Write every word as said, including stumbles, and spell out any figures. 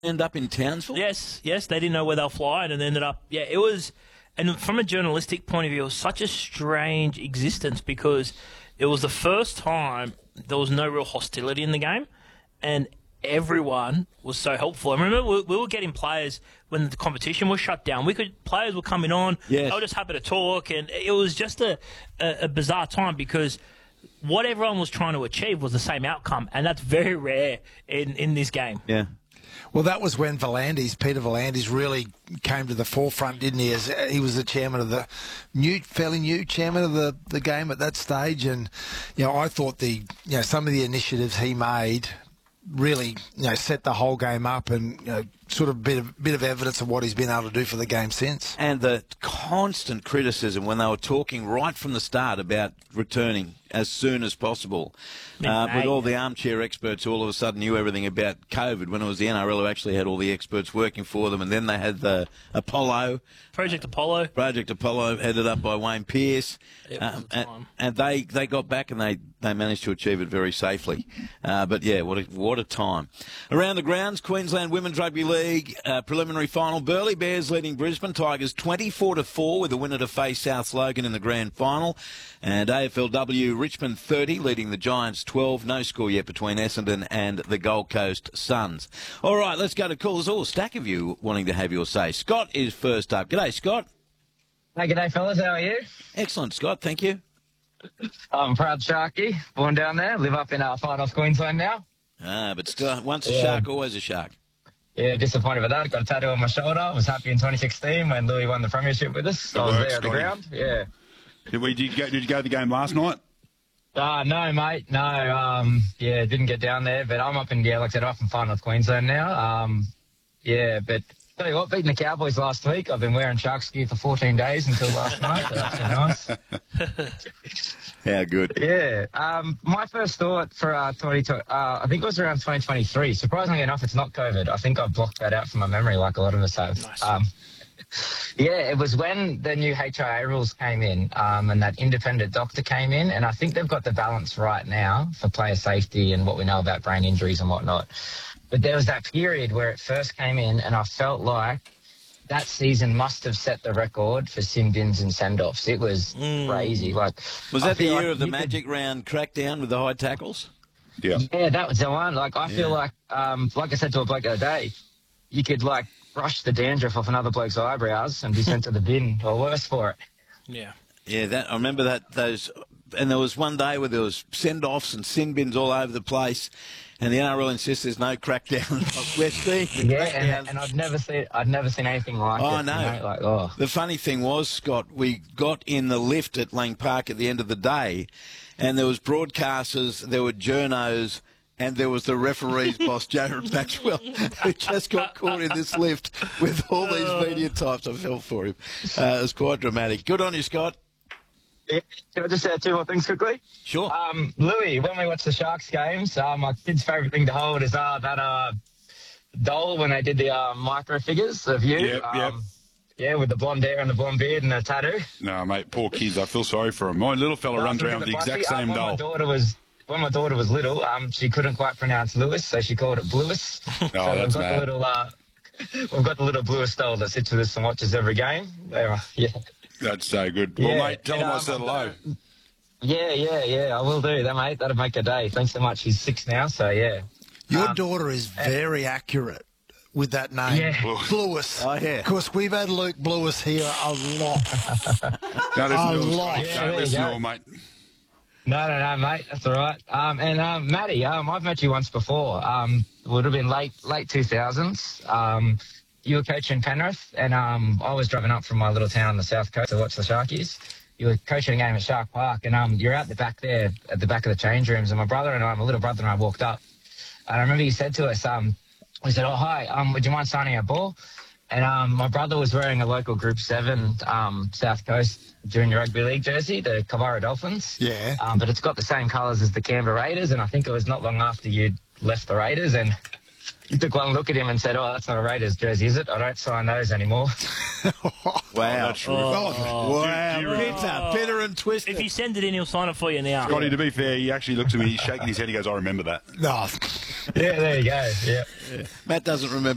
end up in Townsville? Yes, yes, they didn't know where they were flying and ended up, yeah, it was, and from a journalistic point of view, it was such a strange existence because it was the first time there was no real hostility in the game and everyone was so helpful. I remember we, we were getting players when the competition was shut down. We could Players were coming on, yes. they were just happy to talk, and it was just a, a, a bizarre time because what everyone was trying to achieve was the same outcome, and that's very rare in, in this game. Yeah. Well, that was when Volandis, Peter Volandis, really came to the forefront, didn't he? As he was the chairman of the new, fairly new chairman of the, the game at that stage, and you know, I thought the you know some of the initiatives he made really you know set the whole game up, and you know sort of bit of bit of evidence of what he's been able to do for the game since. And the constant criticism when they were talking right from the start about returning as soon as possible. Uh, with all the armchair experts who all of a sudden knew everything about COVID, when it was the N R L who actually had all the experts working for them, and then they had the Apollo. Project Apollo. Project Apollo, headed up by Wayne Pearce. Um, and, and they, they got back and they, they managed to achieve it very safely. Uh, but, yeah, what a, what a time. Around the grounds, Queensland Women's Rugby League uh, preliminary final. Burleigh Bears leading Brisbane Tigers twenty-four to four with a winner to face South Logan in the grand final. And A F L W Richmond thirty leading the Giants twelve. No score yet between Essendon and the Gold Coast Suns. All right, let's go to calls. Oh, a stack of you wanting to have your say. Scott is first up. G'day, Scott. Hey, g'day, fellas. How are you? Excellent, Scott. Thank you. I'm a proud Sharky, born down there. Live up in uh, far north Queensland now. Ah, but still, once a Yeah. shark, always a shark. Yeah, disappointed with that. Got a tattoo on my shoulder. I was happy in twenty sixteen when Louis won the premiership with us. I was works, there at the Scotty. ground. Yeah. Did, we, did, you go, did you go to the game last night? Uh, no, mate. No. Um, yeah, didn't get down there. But I'm up in, yeah, like I said, up in far north Queensland now. Um, yeah, but tell you what, beating the Cowboys last week, I've been wearing Sharks gear for fourteen days until last night. So that's been nice. How good. Yeah. Um, my first thought for uh, twenty twenty, uh, I think it was around twenty twenty-three. Surprisingly enough, it's not COVID. I think I've blocked that out from my memory like a lot of us have. Nice. Um, yeah, it was when the new H I A rules came in um, and that independent doctor came in, and I think they've got the balance right now for player safety and what we know about brain injuries and whatnot. But there was that period where it first came in, and I felt like that season must have set the record for sin bins and send-offs. It was Mm. crazy. Like, Was I that the feel year like of the you could- Magic Round crackdown with the high tackles? Yeah. Yeah, that was the one. Like, I Yeah. feel like, um, like I said to a bloke the other day, you could, like, brush the dandruff off another bloke's eyebrows and be sent to the bin or worse for it. Yeah. Yeah, that I remember that those, and there was one day where there was send-offs and sin bins all over the place, and the N R L insists there's no crackdown on Westie. Yeah, and, and I'd never seen, I'd never seen anything like Oh, it. no. You know? Like, oh. The funny thing was, Scott, we got in the lift at Lang Park at the end of the day, and there was broadcasters, there were journos, and there was the referee's boss, Jared Maxwell, who just got caught in this lift with all these media types. I felt for him. Uh, it was quite dramatic. Good on you, Scott. Yeah, can I just say two more things quickly? Sure. Um, Louis, when we watch the Sharks games, uh, my kid's favourite thing to hold is uh, that uh, doll when they did the uh, micro figures of you. Yep, um, yep. Yeah, with the blonde hair and the blonde beard and the tattoo. No, mate, poor kids. I feel sorry for them. My little fella runs around with the exact same when doll. My daughter was when my daughter was little, um, she couldn't quite pronounce Lewis, so she called it Bluis. Oh, so that's we've got mad. the little, uh, we've got the little Bluis doll that sits with us and watches every game. Uh, yeah, That's so good. Well, Yeah, mate, tell and, them I um, said hello. yeah, yeah, yeah. I will do that, mate. That'll make a day. Thanks so much. She's six now, so yeah. Your Um, daughter is very accurate with that name, Yeah. Bluis. Oh, yeah. Of course, we've had Luke Bluis here a lot. No, listen a to us. lot. Don't Yeah, there you listen to go. them, mate. No, no, no, mate. That's all right. Um, and um, Matty, um, I've met you once before. Um, would have been late, late two thousands. Um, you were coaching Penrith, and um, I was driving up from my little town on the south coast to watch the Sharkies. You were coaching a game at Shark Park, and um, you're out the back there, at the back of the change rooms. And my brother and I, my little brother and I, walked up. And I remember you said to us, um, we said, "Oh, hi. Um, would you mind signing a ball?" And um, my brother was wearing a local Group Seven um, South Coast Junior Rugby League jersey, the Kavara Dolphins. Yeah. Um, but it's got the same colours as the Canberra Raiders, and I think it was not long after you'd left the Raiders, and you took one look at him and said, "Oh, that's not a Raiders jersey, is it? I don't sign those anymore." Wow. That's terrific. Wow. Do you- do you- Bitter, bitter and twisted. If you send it in, he'll sign it for you now. Scotty, to be fair, he actually looks at me, he's shaking his head, he goes, I remember that. No. Yeah, there you go. Yeah. Matt doesn't remember